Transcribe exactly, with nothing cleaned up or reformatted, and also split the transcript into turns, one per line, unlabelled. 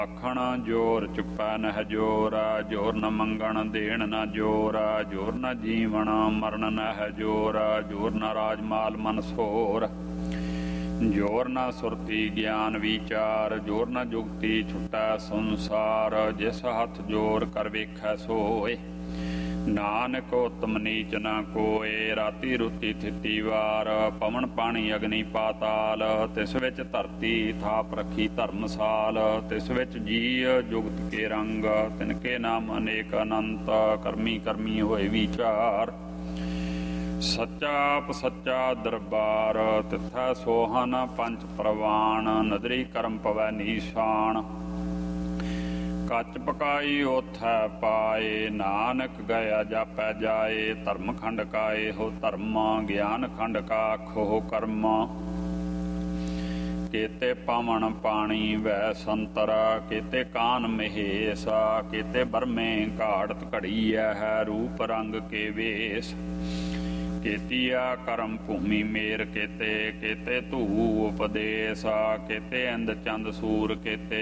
ਆਖਣ ਜੋਰ ਚੁੱਪੈ ਨਹਿ ਜੋਰਾ, ਜੋਰ ਨ ਮੰਗਣ ਦੇਣ ਨ ਜੋਰਾ, ਜੋਰ ਨ ਜੀਵਨ ਮਰਨ ਨਹਿ ਜੋਰਾ, ਜੋਰ ਨ ਰਾਜ ਮਾਲ ਮਨ ਸੋਰ, ਜੋਰ ਨ ਸੁਰਤੀ ਗਿਆਨ ਵਿਚਾਰ, ਜੋਰ ਨ ਜੁਗਤੀ ਛੁਟੈ ਸੰਸਾਰ, ਜਿਸ ਹੱਥ ਜੋਰ ਕਰ ਵੇਖੈ ਸੋਏ, ਨਾਨਕ ਉਤਮ ਨੀਚ ਨ ਕੋਏ, ਰਾਤੀ ਰੁਤੀ ਥਿਤੀ ਵਾਰ, ਪਵਨ ਪਾਣੀ ਅਗਨੀ ਪਾਤਾਲ, ਤਿਸ ਵਿੱਚ ਧਰਤੀ ਥਾਪ ਰੱਖੀ ਧਰਮਸਾਲ, ਤਿਸ ਵਿੱਚ ਜੀ ਜੁਗਤ ਕੇ ਰੰਗ, ਤਿਨਕੇ ਨਾਮ ਅਨੇਕ ਅਨੰਤ, ਕਰਮੀ ਕਰਮੀ ਹੋਏ ਵਿਚਾਰ, ਸੱਚਾ ਆਪ ਸੱਚਾ ਦਰਬਾਰ, ਤਿਥੈ ਸੋਹਨ ਪੰਚ ਪ੍ਰਵਾਨ, ਨਦਰੀ ਕਰਮ ਪਵੈ ਨੀਸ਼ਾਨ, ਕੱਚ ਪਕਾਈ ਓਥੈ ਪਾਏ, ਨਾਨਕ ਗਿਆ ਜਾਪੈ ਜਾਏ, ਧਰਮ ਖੰਡ ਕਾਏ ਹੋ ਧਰਮ, ਗਿਆਨ ਖੰਡ ਕਾ ਆਖੋ ਕਰਮ, ਕੇਤੇ ਪਾਵਨ ਪਾਣੀ ਵੈ ਸੰਤਰ, ਕੇਤੇ ਕਾਨ ਮਹੇਸਾ, ਕੇਤੇ ਬਰਮੇ ਘਾੜਤ ਘੜੀਐ ਹੈ, ਰੂਪ ਰੰਗ ਕੇ ਵੇਸ, ਕੇਤੀਆ ਕਰਮ ਭੂਮੀ ਮੇਰ, ਕੇਤੇ ਕੇਤੇ ਧੂ ਉਪਦੇਸ, ਕੇਤੇ ਇੰਦ ਚੰਦ ਸੂਰ, ਕੇਤੇ